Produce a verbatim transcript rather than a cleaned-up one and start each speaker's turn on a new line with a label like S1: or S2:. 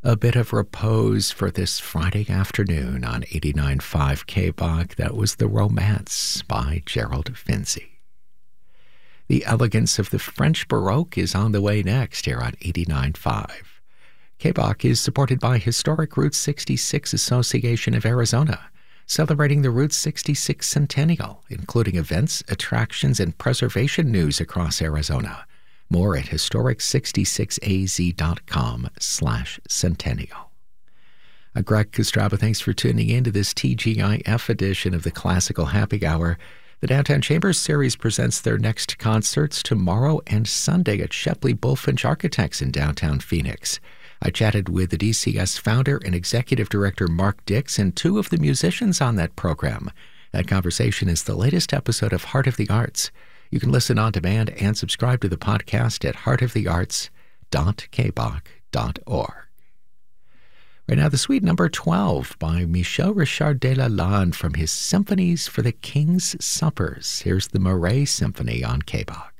S1: A bit of repose for this Friday afternoon on eighty-nine point five K B O C. That was The Romance by Gerald Finzi. The elegance of the French Baroque is on the way next here on eighty-nine point five. K B O C is supported by Historic Route sixty-six Association of Arizona, celebrating the Route sixty-six Centennial, including events, attractions, and preservation news across Arizona. More at historic sixty-six a z dot com slash centennial. Uh, Greg Kostraba, thanks for tuning in to this T G I F edition of the Classical Happy Hour. The Downtown Chambers Series presents their next concerts tomorrow and Sunday at Shepley Bulfinch Architects in downtown Phoenix. I chatted with the D C S founder and executive director Mark Dix and two of the musicians on that program. That conversation is the latest episode of Heart of the Arts. You can listen on demand and subscribe to the podcast at heart of the arts dot k b o c dot org. Right now, the suite number twelve by Michel Richard de Lalande from his Symphonies for the King's Suppers. Here's the Marais Symphony on K B O C.